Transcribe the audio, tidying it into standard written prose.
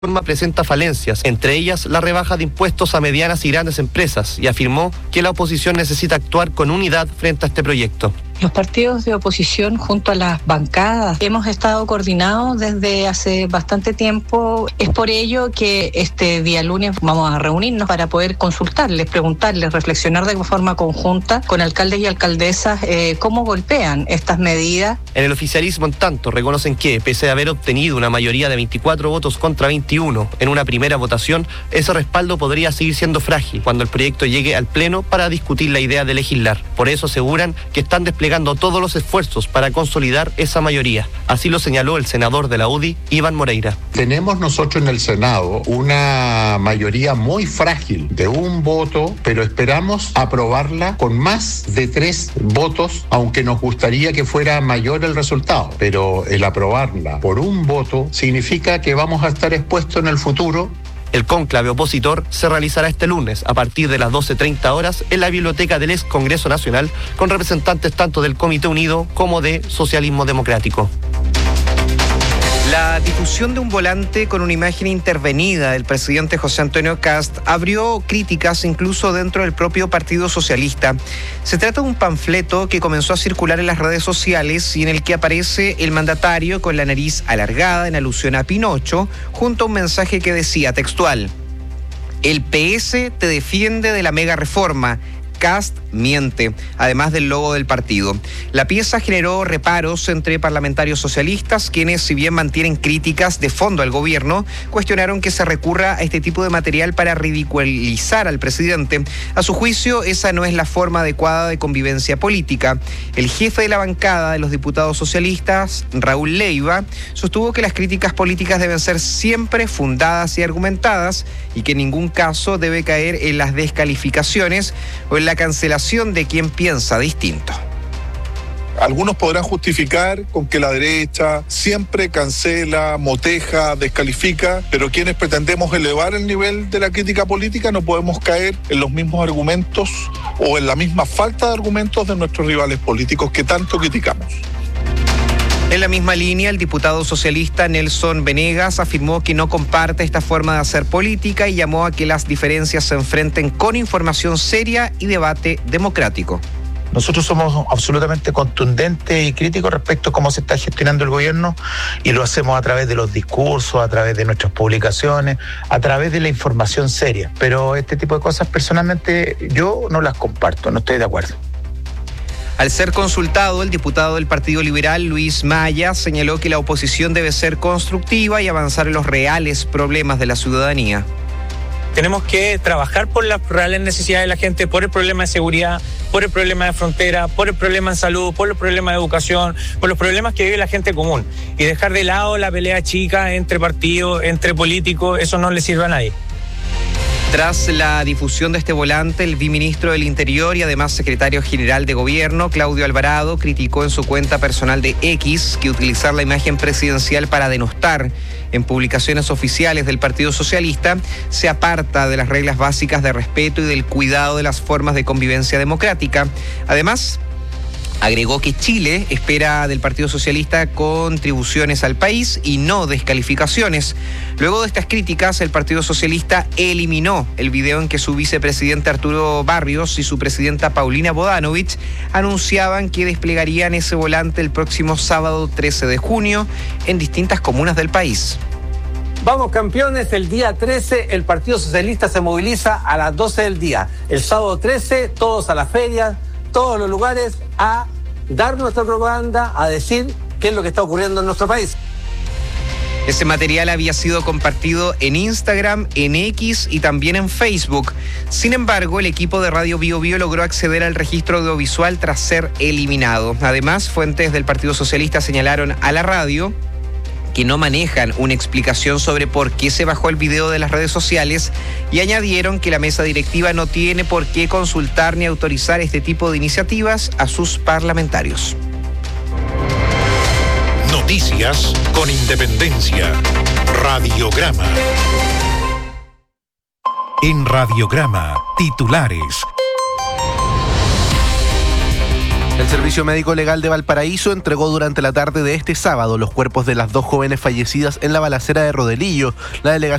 reforma presenta falencias, entre ellas la rebaja de impuestos a medianas y grandes empresas, y afirmó que la oposición necesita actuar con unidad frente a este proyecto. Los partidos de oposición junto a las bancadas hemos estado coordinados desde hace bastante tiempo. Es por ello que este día lunes vamos a reunirnos para poder consultarles, preguntarles, reflexionar de forma conjunta con alcaldes y alcaldesas cómo golpean estas medidas. En el oficialismo, en tanto, reconocen que, pese a haber obtenido una mayoría de 24 votos contra 21 en una primera votación, ese respaldo podría seguir siendo frágil cuando el proyecto llegue al Pleno para discutir la idea de legislar. Por eso aseguran que están desplegando todos los esfuerzos para consolidar esa mayoría. Así lo señaló el senador de la UDI, Iván Moreira. Tenemos nosotros en el Senado una mayoría muy frágil de un voto, pero esperamos aprobarla con más de 3 votos, aunque nos gustaría que fuera mayor el resultado. Pero el aprobarla por un voto significa que vamos a estar expuestos en el futuro. El cónclave opositor se realizará este lunes a partir de las 12:30 horas en la biblioteca del ex Congreso Nacional con representantes tanto del Comité Unido como de Socialismo Democrático. La difusión de un volante con una imagen intervenida del presidente José Antonio Kast abrió críticas incluso dentro del propio Partido Socialista. Se trata de un panfleto que comenzó a circular en las redes sociales y en el que aparece el mandatario con la nariz alargada en alusión a Pinocho, junto a un mensaje que decía textual: "El PS te defiende de la mega reforma. Kast miente", además del logo del partido. La pieza generó reparos entre parlamentarios socialistas, quienes, si bien mantienen críticas de fondo al gobierno, cuestionaron que se recurra a este tipo de material para ridiculizar al presidente. A su juicio, esa no es la forma adecuada de convivencia política. El jefe de la bancada de los diputados socialistas, Raúl Leiva, sostuvo que las críticas políticas deben ser siempre fundadas y argumentadas y que en ningún caso debe caer en las descalificaciones o en la cancelación de quien piensa distinto. Algunos podrán justificar con que la derecha siempre cancela, moteja, descalifica, pero quienes pretendemos elevar el nivel de la crítica política no podemos caer en los mismos argumentos o en la misma falta de argumentos de nuestros rivales políticos que tanto criticamos. En la misma línea, el diputado socialista Nelson Venegas afirmó que no comparte esta forma de hacer política y llamó a que las diferencias se enfrenten con información seria y debate democrático. Nosotros somos absolutamente contundentes y críticos respecto a cómo se está gestionando el gobierno y lo hacemos a través de los discursos, a través de nuestras publicaciones, a través de la información seria. Pero este tipo de cosas personalmente yo no las comparto, no estoy de acuerdo. Al ser consultado, el diputado del Partido Liberal, Luis Maya, señaló que la oposición debe ser constructiva y avanzar en los reales problemas de la ciudadanía. Tenemos que trabajar por las reales necesidades de la gente, por el problema de seguridad, por el problema de frontera, por el problema en salud, por los problemas de educación, por los problemas que vive la gente común. Y dejar de lado la pelea chica entre partidos, entre políticos, eso no le sirve a nadie. Tras la difusión de este volante, el viceministro del Interior y además secretario general de Gobierno, Claudio Alvarado, criticó en su cuenta personal de X que utilizar la imagen presidencial para denostar en publicaciones oficiales del Partido Socialista se aparta de las reglas básicas de respeto y del cuidado de las formas de convivencia democrática. Además, agregó que Chile espera del Partido Socialista contribuciones al país y no descalificaciones. Luego de estas críticas, el Partido Socialista eliminó el video en que su vicepresidente Arturo Barrios y su presidenta Paulina Bodanovich anunciaban que desplegarían ese volante el próximo sábado 13 de junio en distintas comunas del país. Vamos campeones, el día 13 el Partido Socialista se moviliza a las 12 del día. El sábado 13 todos a la feria, todos los lugares a dar nuestra propaganda, a decir qué es lo que está ocurriendo en nuestro país. Ese material había sido compartido en Instagram, en X y también en Facebook. Sin embargo, el equipo de Radio Bio Bio logró acceder al registro audiovisual tras ser eliminado. Además, fuentes del Partido Socialista señalaron a la radio que no manejan una explicación sobre por qué se bajó el video de las redes sociales y añadieron que la mesa directiva no tiene por qué consultar ni autorizar este tipo de iniciativas a sus parlamentarios. Noticias con independencia. Radiograma. En Radiograma, titulares. El Servicio Médico Legal de Valparaíso entregó durante la tarde de este sábado los cuerpos de las 2 jóvenes fallecidas en la balacera de Rodelillo. La delegación